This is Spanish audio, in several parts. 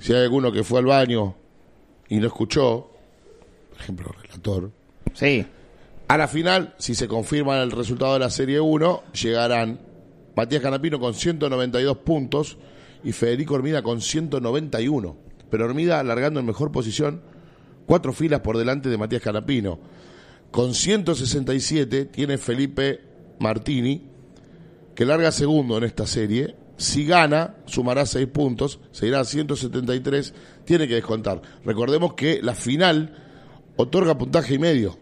Si hay alguno que fue al baño y no escuchó, por ejemplo, el relator. Sí. A la final, si se confirma el resultado de la Serie 1, llegarán Matías Canapino con 192 puntos y Federico Hermida con 191. Pero Hermida largando en mejor posición, 4 filas por delante de Matías Canapino. Con 167 tiene Felipe Martini, que larga segundo en esta serie. Si gana, sumará 6 puntos, se irá a 173, tiene que descontar. Recordemos que la final otorga puntaje y medio,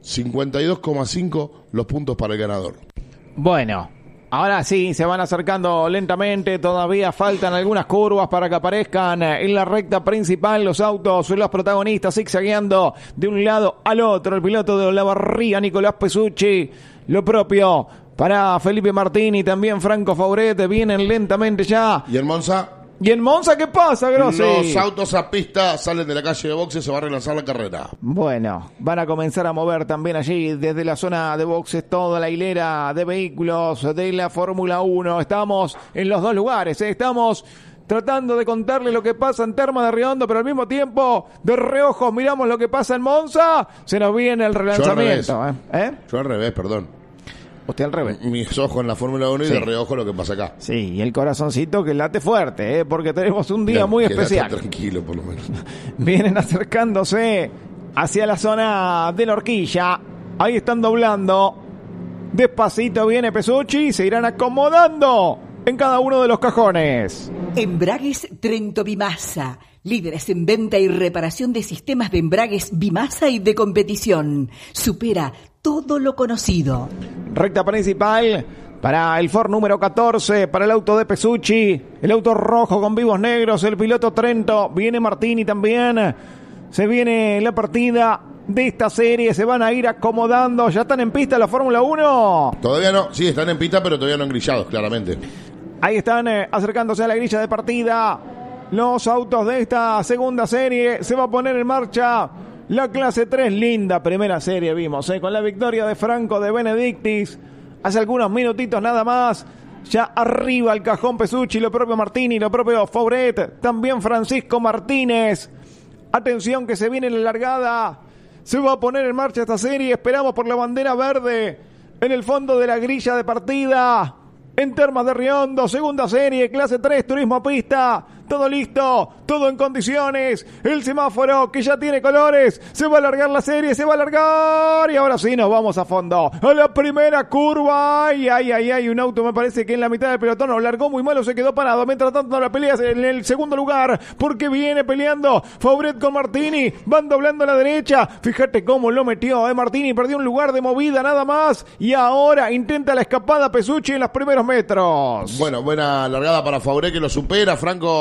52,5 los puntos para el ganador. Bueno, ahora sí, se van acercando lentamente, todavía faltan algunas curvas para que aparezcan en la recta principal los autos, los protagonistas zigzagueando de un lado al otro. El piloto de Olavarría, Nicolás Pesucci, lo propio para Felipe Martini, también Franco Fauret, vienen lentamente ya. ¿Y en Monza? ¿Y en Monza qué pasa, Grossi? Los autos a pista salen de la calle de boxes, se va a relanzar la carrera. Bueno, van a comenzar a mover también allí desde la zona de boxes toda la hilera de vehículos de la Fórmula 1. Estamos en los dos lugares, estamos tratando de contarle lo que pasa en Termas de Riondo, pero al mismo tiempo, de reojo, miramos lo que pasa en Monza, se nos viene el relanzamiento. Yo al revés, perdón. Usted al revés. Mis ojos en la Fórmula 1 y de reojo lo que pasa acá. Sí, y el corazoncito que late fuerte, porque tenemos un día muy especial. Tranquilo, por lo menos. Vienen acercándose hacia la zona de la horquilla. Ahí están doblando. Despacito viene Pesucci, se irán acomodando en cada uno de los cajones. Embragues Trento Bimasa, líderes en venta y reparación de sistemas de embragues Bimasa y de competición. Supera todo lo conocido. Recta principal para el Ford número 14, para el auto de Pesucci, el auto rojo con vivos negros, el piloto Trento, viene Martini también, se viene la partida de esta serie, se van a ir acomodando, ¿ya están en pista la Fórmula 1? Todavía no, sí, están en pista, pero todavía no engrillados, claramente. Ahí están acercándose a la grilla de partida los autos de esta segunda serie, se va a poner en marcha la clase 3, linda primera serie vimos, con la victoria de Franco de Benedictis, hace algunos minutitos nada más, ya arriba el cajón Pesucci, lo propio Martini, lo propio Fauret, también Francisco Martínez, atención que se viene la largada, se va a poner en marcha esta serie, esperamos por la bandera verde, en el fondo de la grilla de partida, en Termas de Riondo, segunda serie, clase 3, turismo a pista, todo listo, todo en condiciones, el semáforo que ya tiene colores, se va a alargar la serie, se va a alargar y ahora sí nos vamos a fondo, a la primera curva, ay, un auto me parece que en la mitad del pelotón lo largó muy malo, se quedó parado, mientras tanto la pelea en el segundo lugar, porque viene peleando Fauret con Martini, van doblando a la derecha, fíjate cómo lo metió, Martini perdió un lugar de movida nada más y ahora intenta la escapada Pesucci en los primeros metros. Bueno, buena largada para Fauret que lo supera,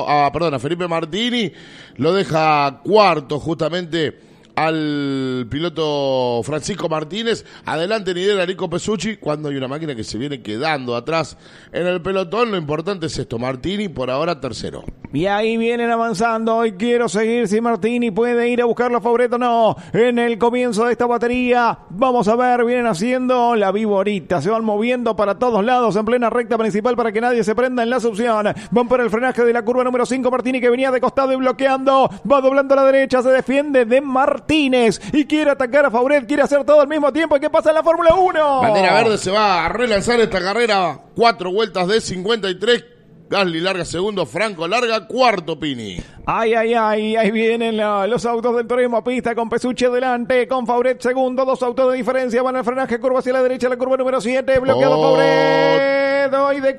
a Felipe Martini, lo deja cuarto justamente al piloto Francisco Martínez, adelante lidera Nico Pesucci, cuando hay una máquina que se viene quedando atrás en el pelotón, lo importante es esto, Martini por ahora tercero. Y ahí vienen avanzando, y quiero seguir si Martini puede ir a buscarlo a Fauret o no, en el comienzo de esta batería, vamos a ver, vienen haciendo la viborita, se van moviendo para todos lados en plena recta principal para que nadie se prenda en la succión, van por el frenaje de la curva número 5, Martini que venía de costado y bloqueando, va doblando a la derecha, se defiende de Martínez y quiere atacar a Fauret, quiere hacer todo al mismo tiempo. ¿Y qué pasa en la Fórmula 1? Bandera verde, se va a relanzar esta carrera, 4 vueltas de 53. Gasly larga segundo, Franco larga cuarto, Pini. Ay, ahí vienen los autos del turismo a pista con Pesucci adelante, con Fauret segundo, 2 autos de diferencia, van al frenaje, curva hacia la derecha, la curva número 7, bloqueado Fauret, y de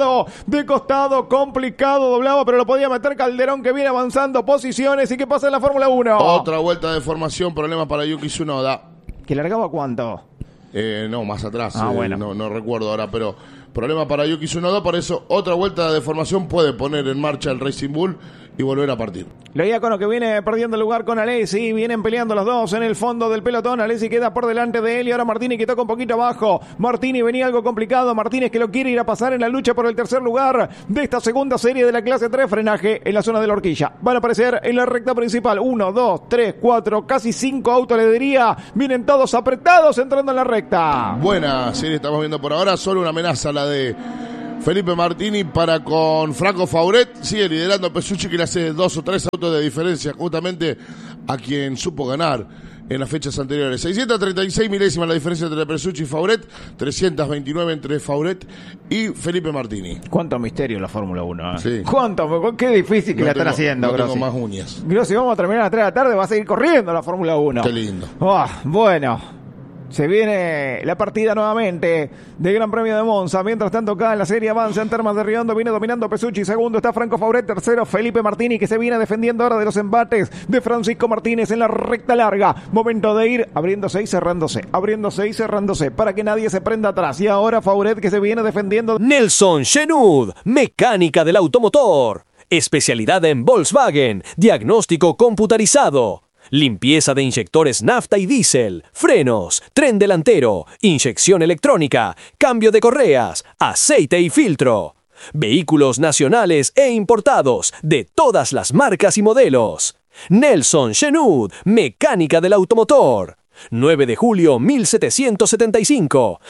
costado, complicado, doblaba, pero lo podía meter Calderón que viene avanzando posiciones. ¿Y qué pasa en la Fórmula 1? Otra vuelta de formación, problema para Yuki Tsunoda. ¿Que largaba cuánto? No, más atrás, bueno. no recuerdo ahora, pero problema para Yuki Tsunoda, por eso otra vuelta de formación puede poner en marcha el Racing Bull y volver a partir. Lo Diácono que viene perdiendo el lugar con Alesi, vienen peleando los dos en el fondo del pelotón, Alesi queda por delante de él y ahora Martini que toca un poquito abajo, Martini venía algo complicado, Martínez que lo quiere ir a pasar en la lucha por el tercer lugar de esta segunda serie de la clase 3, frenaje en la zona de la horquilla, van a aparecer en la recta principal, 1, 2, 3, 4, casi 5 autos le diría, vienen todos apretados entrando en la recta. Buena serie estamos viendo por ahora, solo una amenaza la de Felipe Martini para con Franco Fauret. Sigue liderando Pesucci, que le hace 2 o 3 autos de diferencia justamente a quien supo ganar en las fechas anteriores. 636 milésimas la diferencia entre Pesucci y Fauret, 329 entre Fauret y Felipe Martini. Cuánto misterio en la Fórmula 1. Sí. Qué difícil que la están haciendo, no Grossi. tengo más uñas. Grossi, vamos a terminar a las 3 de la tarde, va a seguir corriendo la Fórmula 1. Qué lindo. Bueno. Se viene la partida nuevamente del Gran Premio de Monza. Mientras tanto, acá en la serie avanza en Termas de Riondo. Viene dominando Pesucci. Segundo está Franco Fauret. Tercero, Felipe Martini, que se viene defendiendo ahora de los embates de Francisco Martínez en la recta larga. Momento de ir abriéndose y cerrándose. Abriéndose y cerrándose para que nadie se prenda atrás. Y ahora Fauret, que se viene defendiendo. Nelson Chenud, mecánica del automotor. Especialidad en Volkswagen. Diagnóstico computarizado. Limpieza de inyectores nafta y diésel, frenos, tren delantero, inyección electrónica, cambio de correas, aceite y filtro. Vehículos nacionales e importados de todas las marcas y modelos. Nelson Chenud, mecánica del automotor. 9 de julio 1775,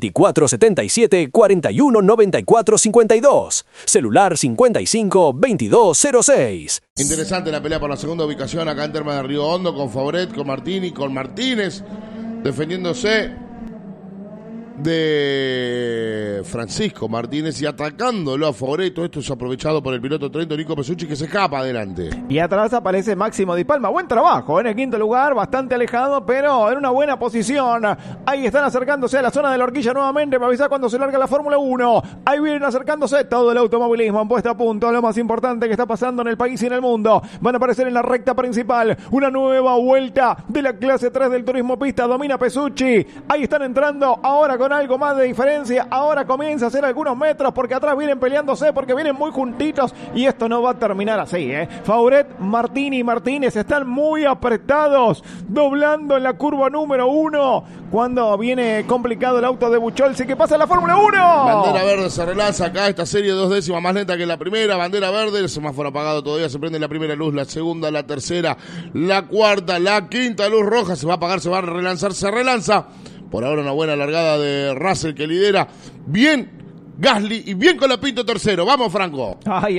2477-419452, celular 55-2206. Interesante la pelea por la segunda ubicación acá en Termas de Río Hondo, con Fauret, con Martini, con Martínez, defendiéndose de Francisco Martínez y atacándolo a Fauret. Todo esto es aprovechado por el piloto Trento Nico Pesucci, que se escapa adelante. Y atrás aparece Máximo Di Palma. Buen trabajo en el quinto lugar, bastante alejado, pero en una buena posición. Ahí están acercándose a la zona de la horquilla nuevamente para avisar cuando se larga la Fórmula 1. Ahí vienen acercándose todo el automovilismo en puesta a punto. Lo más importante que está pasando en el país y en el mundo. Van a aparecer en la recta principal una nueva vuelta de la clase 3 del turismo pista. Domina Pesucci. Ahí están entrando ahora con algo más de diferencia. Ahora comienza a hacer algunos metros porque atrás vienen peleándose, porque vienen muy juntitos y esto no va a terminar así, Fauret, Martini y Martínez están muy apretados, doblando en la curva número 1 cuando viene complicado el auto de Buchholz, que pasa la Fórmula 1. Bandera verde se relanza acá, esta serie 2 décimas más lenta que la primera. Bandera verde, el semáforo apagado todavía, se prende la primera luz, la segunda, la tercera, la cuarta, la quinta luz roja, se va a apagar, se va a relanzar, se relanza. Por ahora una buena largada de Russell, que lidera bien Gasly y bien Colapinto tercero. Vamos, Franco. Ay.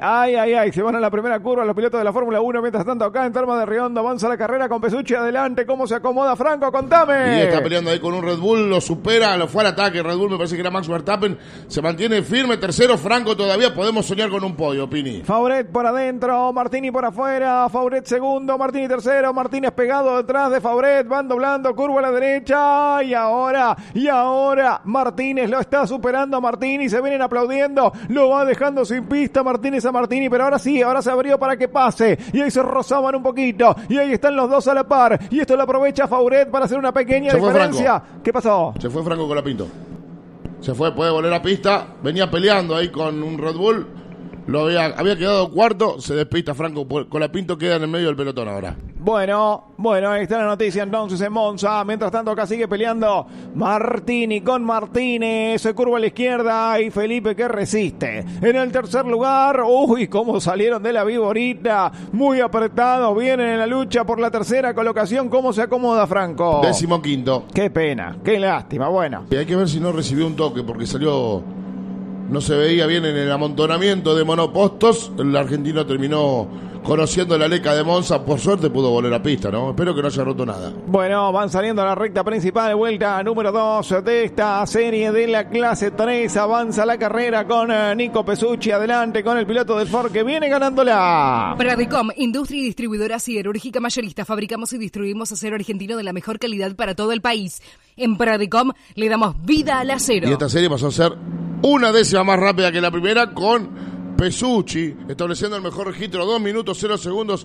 Se van a la primera curva los pilotos de la Fórmula 1. Mientras tanto, acá en Termas de Riondo avanza la carrera con Pesucci adelante. ¿Cómo se acomoda Franco? Contame. Y está peleando ahí con un Red Bull, lo supera, lo fue al ataque. Red Bull, me parece que era Max Verstappen. Se mantiene firme, tercero Franco todavía. Podemos soñar con un podio, Pini. Fauret por adentro, Martini por afuera. Fauret segundo, Martini tercero. Martínez pegado detrás de Fauret. Van doblando, curva a la derecha. Y ahora Martínez lo está superando a Martini. Se vienen aplaudiendo, lo va dejando sin pista Martínez a Martini, pero ahora sí, ahora se abrió para que pase, y ahí se rozaban un poquito, y ahí están los dos a la par, y esto lo aprovecha Fauret para hacer una pequeña diferencia. ¿Qué pasó? Se fue Franco Colapinto. Se fue, puede volver a pista, venía peleando ahí con un Red Bull, había quedado cuarto, se despista Franco Colapinto, queda en el medio del pelotón ahora. Bueno, ahí está la noticia entonces en Monza. Mientras tanto acá sigue peleando Martini con Martínez, se curva a la izquierda y Felipe que resiste. En el tercer lugar, cómo salieron de la viborita, muy apretados, vienen en la lucha por la tercera colocación. ¿Cómo se acomoda Franco? 15º. Qué pena, qué lástima, bueno. Y hay que ver si no recibió un toque porque salió... No se veía bien en el amontonamiento de monopostos. El argentino terminó conociendo la leca de Monza. Por suerte pudo volver a pista, ¿no? Espero que no haya roto nada. Bueno, van saliendo a la recta principal. Vuelta número 2 de esta serie de la clase 3. Avanza la carrera con Nico Pesucci adelante con el piloto del Ford que viene ganándola. Pradicom, industria y distribuidora siderúrgica mayorista. Fabricamos y distribuimos acero argentino de la mejor calidad para todo el país. En Pradicom le damos vida al acero. Y esta serie pasó a ser una décima más rápida que la primera, con Pesucci estableciendo el mejor registro, 2 minutos 0 segundos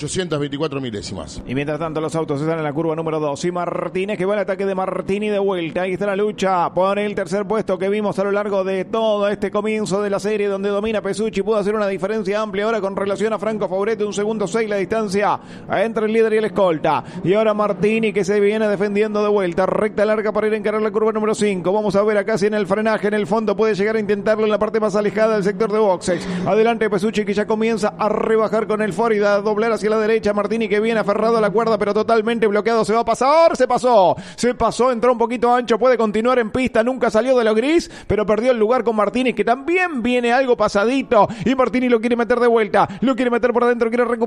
824 milésimas. Y mientras tanto los autos están en la curva número 2 y Martínez que va al ataque de Martini de vuelta. Ahí está la lucha por el tercer puesto que vimos a lo largo de todo este comienzo de la serie, donde domina Pesucci. Pudo hacer una diferencia amplia ahora con relación a Franco Fauret, 1 segundo 6 la distancia entre el líder y el escolta. Y ahora Martini que se viene defendiendo de vuelta, recta larga para ir a encarar la curva número 5. Vamos a ver acá si en el frenaje en el fondo puede llegar a intentarlo en la parte más alejada del sector de boxes. Alex. Adelante Pesucci, que ya comienza a rebajar con el Ford y a doblar hacia la derecha. Martini, que viene aferrado a la cuerda, pero totalmente bloqueado. Se va a pasar, se pasó, entró un poquito ancho, puede continuar en pista, nunca salió de lo gris, pero perdió el lugar con Martínez, que también viene algo pasadito, y Martini lo quiere meter de vuelta, lo quiere meter por adentro, quiere recuperar